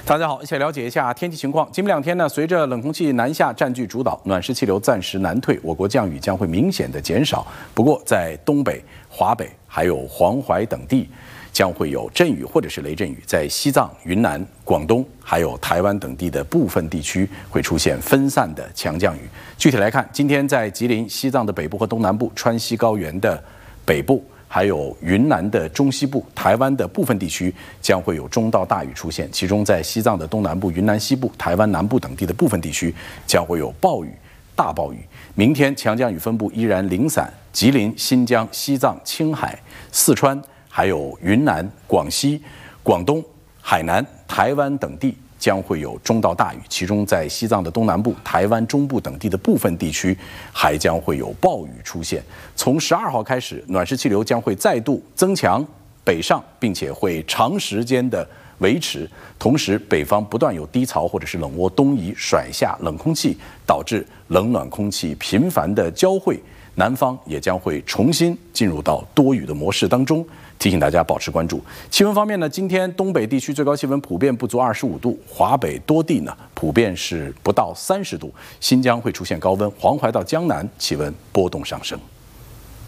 大家好，一起来了解一下天气情况。今明两天呢，随着冷空气南下占据主导，暖湿气流暂时南退，我国降雨将会明显的减少。不过，在东北、华北还有黄淮等地，将会有阵雨或者是雷阵雨。在西藏、云南、广东还有台湾等地的部分地区会出现分散的强降雨。具体来看，今天在吉林、西藏的北部和东南部、川西高原的北部，还有云南的中西部、台湾的部分地区将会有中到大雨出现，其中在西藏的东南部、云南西部、台湾南部等地的部分地区将会有暴雨、大暴雨。明天强降雨分布依然零散，吉林、新疆、西藏、青海、四川，还有云南、广西、广东、海南、台湾等地将会有中到大雨，其中在西藏的东南部、台湾中部等地的部分地区还将会有暴雨出现。从12号开始，暖湿气流将会再度增强北上，并且会长时间的维持。同时，北方不断有低槽或者是冷涡东移甩下冷空气，导致冷暖空气频繁的交汇，南方也将会重新进入到多雨的模式当中。提醒大家保持关注。气温方面呢，今天东北地区最高气温普遍不足25度，华北多地呢普遍是不到30度，新疆会出现高温，黄淮到江南气温波动上升。